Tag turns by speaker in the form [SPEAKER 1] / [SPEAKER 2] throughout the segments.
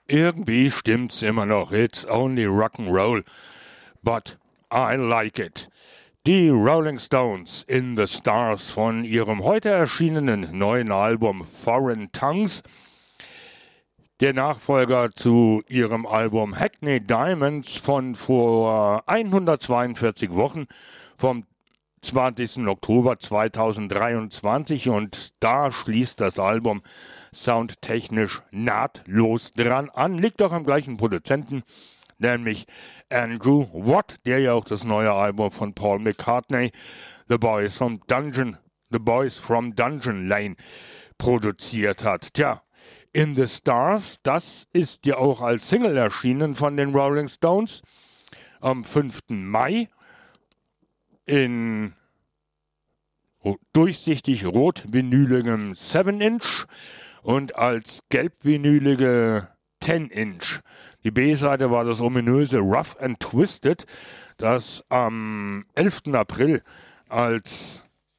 [SPEAKER 1] Irgendwie stimmt's immer noch. It's only rock'n'roll. But I like it. Die Rolling Stones in the Stars von ihrem heute erschienenen neuen Album Foreign Tongues. Der Nachfolger zu ihrem Album Hackney Diamonds von vor 142 Wochen vom 20. Oktober 2023, und da schließt das Album soundtechnisch nahtlos dran an, liegt auch am gleichen Produzenten, nämlich Andrew Watt, der ja auch das neue Album von Paul McCartney, The Boys from Dungeon Lane, produziert hat. Tja, In the Stars, das ist ja auch als Single erschienen von den Rolling Stones am 5. Mai in durchsichtig rot-vinyligem 7-Inch und als gelb-vinylige 10-Inch. Die B-Seite war das ominöse Rough and Twisted, das am 11. April als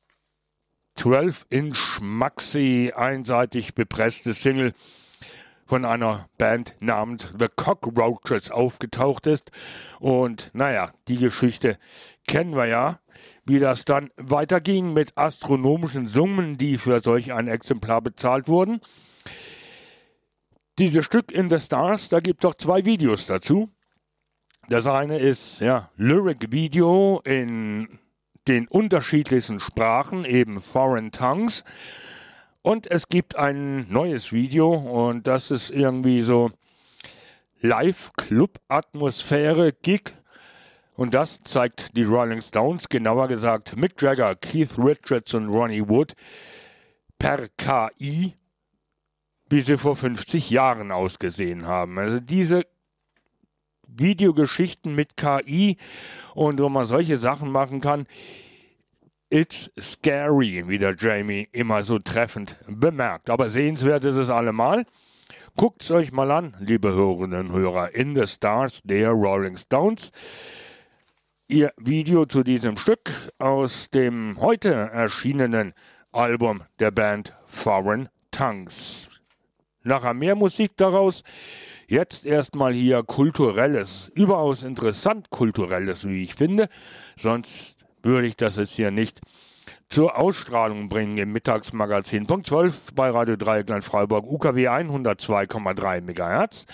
[SPEAKER 1] 12-Inch Maxi einseitig bepresste Single von einer Band namens The Cockroaches aufgetaucht ist. Und naja, die Geschichte kennen wir ja, wie das dann weiterging mit astronomischen Summen, die für solch ein Exemplar bezahlt wurden. Dieses Stück In the Stars, da gibt es auch 2 Videos dazu. Das eine ist Lyric-Video in den unterschiedlichsten Sprachen, eben Foreign Tongues. Und es gibt ein neues Video, und das ist irgendwie so Live-Club-Atmosphäre, Gig. Und das zeigt die Rolling Stones, genauer gesagt Mick Jagger, Keith Richards und Ronnie Wood per KI, wie sie vor 50 Jahren ausgesehen haben. Also diese Videogeschichten mit KI und wo man solche Sachen machen kann, it's scary, wie der Jamie immer so treffend bemerkt. Aber sehenswert ist es allemal. Guckt's euch mal an, liebe Hörerinnen und Hörer. In the Stars, der Rolling Stones. Ihr Video zu diesem Stück aus dem heute erschienenen Album der Band Foreign Tongues. Nachher mehr Musik daraus. Jetzt erstmal hier Kulturelles, überaus interessant Kulturelles, wie ich finde. Sonst würde ich das jetzt hier nicht zur Ausstrahlung bringen im Mittagsmagazin. Punkt 12 bei Radio Dreieckland Freiburg, UKW 102,3 MHz.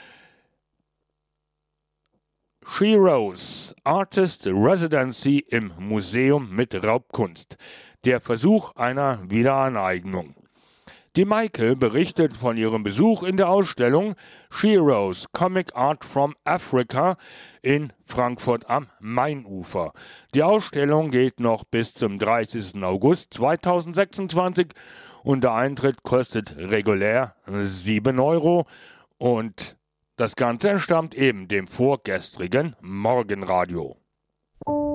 [SPEAKER 1] She Rose, Artist Residency im Museum mit Raubkunst. Der Versuch einer Wiederaneignung. Die Maike berichtet von ihrem Besuch in der Ausstellung She Rose, Comic Art from Africa in Frankfurt am Mainufer. Die Ausstellung geht noch bis zum 30. August 2026 und der Eintritt kostet regulär 7 € und das Ganze entstammt eben dem vorgestrigen Morgenradio.